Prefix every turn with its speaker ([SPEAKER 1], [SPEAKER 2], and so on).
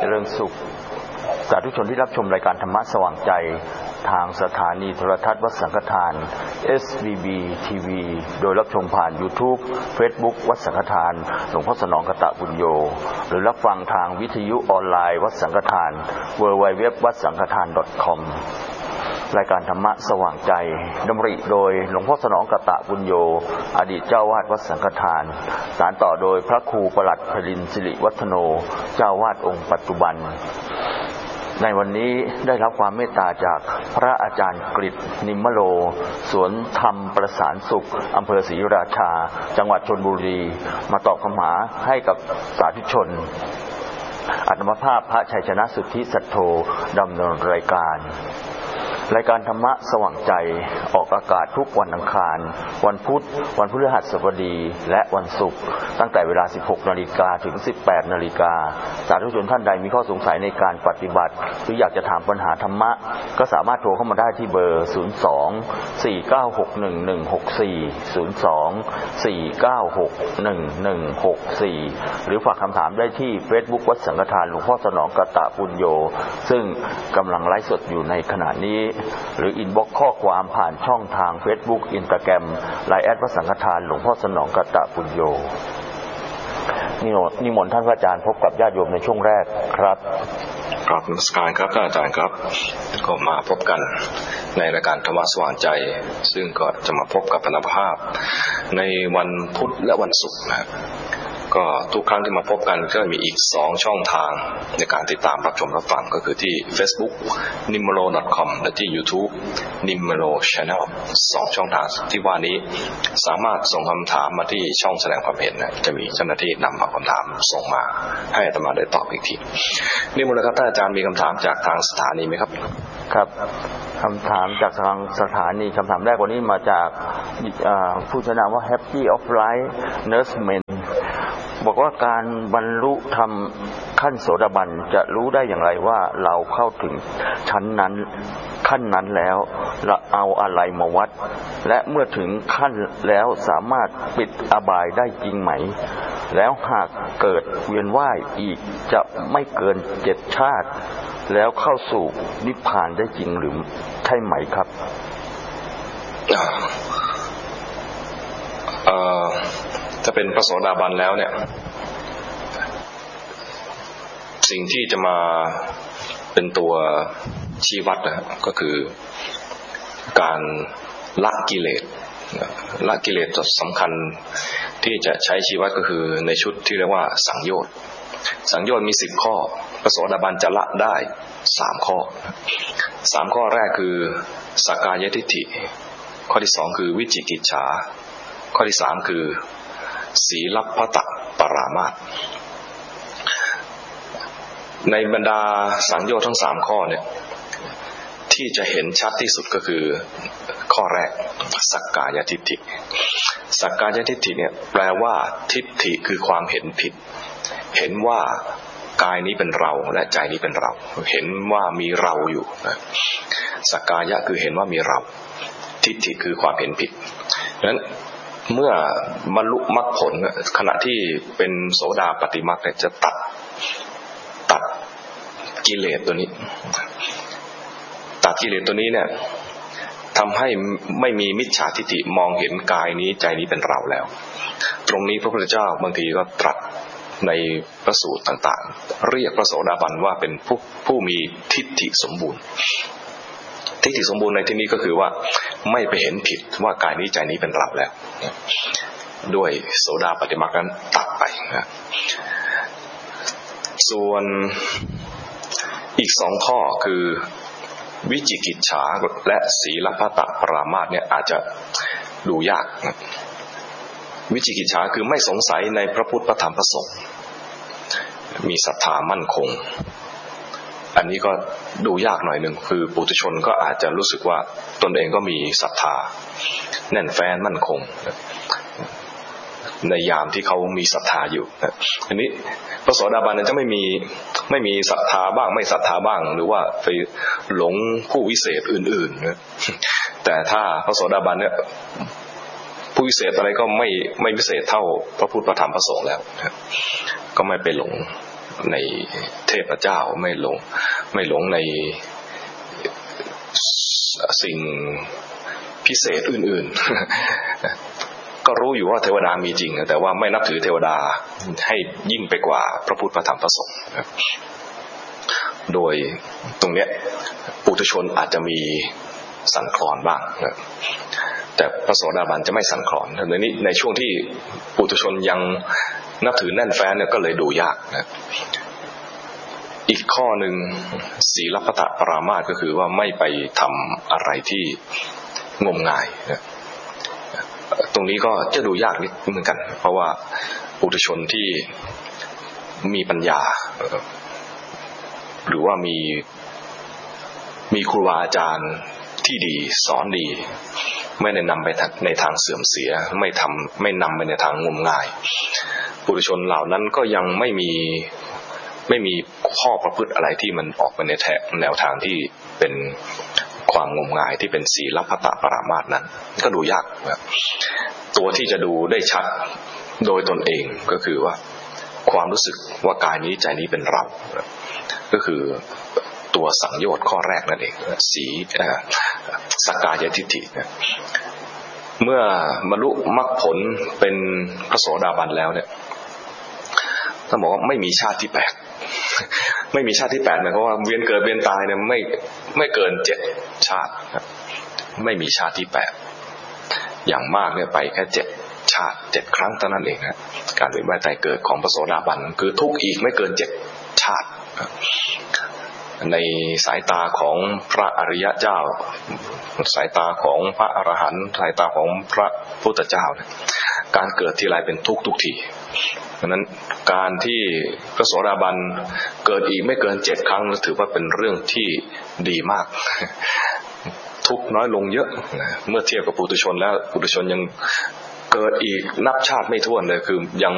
[SPEAKER 1] ริญสุขสาธุชนที่รับชมรายการธรรมะสว่างใจทางสถานีโทรทัศน์วัดสังฆทาน SBB TV โดยรับชมผ่าน YouTube Facebook วัดสังฆทานหลวงพ่อสนองกตบุญโยหรือรับฟังทางวิทยุออนไลน์วัดสังฆทาน www วัดสังฆทาน .com รายการธรรมะสว่างใจดำริโดยหลวงพ่อสนองกตบุญโยอดีตเจ้าวาดวัดสังฆทานสานต่อโดยพระครูประหลัดพลินสิริวัฒโนเจ้าวาดองค์ปัจจุบันในวันนี้ได้รับความเมตตาจากพระอาจารย์กฤษนิมมโลสวนธรรมประสานสุขอำเภอศรีราชาจังหวัดชลบุรีมาตอบคำถามให้กับสาธุชนอาตมาภาพพระชัยชนะสุทธิสัทโธดำเนินรายการธรรมะสว่างใจออกอากาศทุกวันอังคารวันพุธวันพฤหัสบดีและวันศุกร์ตั้งแต่เวลา 16:00 นถึง 18:00 นสาธุชนท่านใดมีข้อสงสัยในการปฏิบัติหรืออยากจะถามปัญหาธรรมะก็สามารถโทรเข้ามาได้ที่เบอร์ 02-496-1164 หรือฝากคำถามได้ที่ Facebook วัดสังฆทานหลวงพ่อสนองกตบุญโยซึ่งกำลังไลฟ์สดอยู่ในขณะนี้หรืออินบ็อกซ์ข้อความผ่านช่องทาง Facebook Instagram ไลน์แอดวัดสังฆทานหลวงพ่อสนองกตบุญโยนิมนต์ท่านพระอาจารย์พบกับญาติโยมในช่วงแรกครับ
[SPEAKER 2] กราบนมัสการครับท่านอาจารย์ครับก็มาพบกันในรายการธรรมะสว่างใจซึ่งก็จะมาพบกับพระภาพในวันพุธและวันศุกร์นะครับก็ทุกครั้งที่มาพบกันก็มีอีก2ช่องทางในการติดตามรับชมรับฟังก็คือที่ Facebook nimalo.com และที่ YouTube Nimalo Channel 2ช่องทางที่ว่านี้สามารถส่งคำถามมาที่ช่องแสดงความเห็นนะจะมีเจ้าหน้าที่นำคำถามส่งมาให้อาตมาได้ตอบอีกทีนิมนต์ครับท่านอาจารย์มีคำถามจากทางสถานีไหมครับ
[SPEAKER 1] ครับคำถามจากทางสถานีคำถามแรกวันนี้มาจากผู้ใช้นามว่า Happy of Life Nursemanบอกว่าการบรรลุธรรมขั้นโสดาบันจะรู้ได้อย่างไรว่าเราเข้าถึงชั้นนั้นขั้นนั้นแล้วเราเอาอะไรมาวัดและเมื่อถึงขั้นแล้วสามารถปิดอบายได้จริงไหมแล้วหากเกิดเวียนว่ายอีกจะไม่เกิน7 ชาติแล้วเข้าสู่นิพพานได้จริงหรือใช่ไหมครับ
[SPEAKER 2] ถ้าเป็นพระโสดาบันแล้วเนี่ยสิ่งที่จะมาเป็นตัวชี้วัดนะก็คือการละกิเลสจุดสำคัญที่จะใช้ชี้วัดก็คือในชุดที่เรียกว่าสังโยชน์มี10 ข้อพระโสดาบันจะละได้3 ข้อ3 ข้อแรกคือสักกายทิฏฐิข้อที่2คือวิจิกิจฉาข้อที่3คือศีลพัตตปรามาสในบรรดาสังโยชน์ทั้ง3 ข้อเนี่ยที่จะเห็นชัดที่สุดก็คือข้อแรกสักกายทิฏฐิเนี่ยแปลว่าทิฏฐิคือความเห็นผิดเห็นว่ากายนี้เป็นเราและใจนี้เป็นเราเห็นว่ามีเราอยู่สักกายะคือเห็นว่ามีเราทิฏฐิคือความเห็นผิดดังนั้นเมื่อบรรลุมรรคผลขณะที่เป็นโสดาปัตติมรรคจะตัดกิเลสตัวนี้เนี่ยทำให้ไม่มีมิจฉาทิฏฐิมองเห็นกายนี้ใจนี้เป็นเราแล้วตรงนี้พระพุทธเจ้าบางทีก็ตรัสในพระสูตรต่างๆเรียกพระโสดาบันว่าเป็นผู้มีทิฏฐิสมบูรณ์ในที่นี้ก็คือว่าไม่ไปเห็นผิดว่ากายนี้ใจนี้เป็นเราแล้วด้วยโสดาปัตติมรรคนั้นตัดไปนะส่วนอีก2 ข้อคือวิจิกิจฉาและศีลพัตตปรามาสเนี่ยอาจจะดูยากนะวิจิกิจฉาคือไม่สงสัยในพระพุทธพระธรรมพระสงฆ์มีศรัทธามั่นคงอันนี้ก็ดูยากหน่อยหนึ่งคือปุถุชนก็อาจจะรู้สึกว่าตนเองก็มีศรัทธาแน่นแฟ้นมั่นคงในยามที่เขามีศรัทธาอยู่อันนี้พระโสดาบันจะไม่มีศรัทธาบ้างไม่ศรัทธาบ้างหรือว่าไปหลงผู้วิเศษอื่นๆนะแต่ถ้าพระโสดาบันเนี่ยผู้วิเศษอะไรก็ไม่วิเศษเท่าพระพุทธพระธรรมพระสงฆ์แล้วก็ไม่ไปหลงในเทพเจ้าไม่หลงในสิ่งพิเศษอื่นๆก็รู้อยู่ว่าเทวดามีจริงแต่ว่าไม่นับถือเทวดาให้ยิ่งไปกว่าพระพุทธพระธรรมพระสงฆ์โดยตรงเนี้ยปุถุชนอาจจะมีสั่นคลอนบ้างนะแต่พระโสดาบันจะไม่สั่นคลอนในช่วงที่ปุถุชนยังนับถือแน่นแฟ้นเนี่ยก็เลยดูยากนะอีกข้อหนึ่งศีลพัตตปรามาสก็คือว่าไม่ไปทำอะไรที่งมงายนะตรงนี้ก็จะดูยากนิดเหมือนกันเพราะว่าปุถุชนที่มีปัญญาหรือว่ามีครูบาอาจารย์ที่ดีสอนดีไม่ได้นำไปในทางเสื่อมเสียไม่นำไปในทางงมงายปุถุชนเหล่านั้นก็ยังไม่มีข้อประพฤติอะไรที่มันออกไปในแนวทางที่เป็นความงมงายที่เป็นศีลพัตตปรามาสนั้นก็ดูยากครับตัวที่จะดูได้ชัดโดยตนเองก็คือว่าความรู้สึกว่ากายนี้ใจนี้เป็นเราก็คือตัวสังโยชน์ข้อแรกนั่นเองสักกายทิฏฐิเมื่อบรรลุมรรคผลเป็นพระโสดาบันแล้วเนี่ยต้องบอกว่าไม่มีชาติที่8ไม่มีชาติที่8หมายความว่าเวียนเกิดเวียนตายเนี่ยไม่เกิน7ชาติไม่มีชาติที่8อย่างมากเนี่ยไปแค่7ชาติ7ครั้งเท่านั้นเองนะการเวียนว่ายตายเกิดของพระโสดาบันคือทุกข์อีกไม่เกิน7ชาติในสายตาของพระอริยเจ้าสายตาของพระอรหันต์สายตาของพระพุทธเจ้าการเกิดทีไรเป็นทุกข์ทุกทีเพราะนั้นการที่พระโสดาบันเกิดอีกไม่เกิน7ครั้งถือว่าเป็นเรื่องที่ดีมากทุกข์น้อยลงเยอะเมื่อเทียบกับปุถุชนแล้วปุถุชนยังเกิดอีกนับชาติไม่ถ้วนเลยคือยัง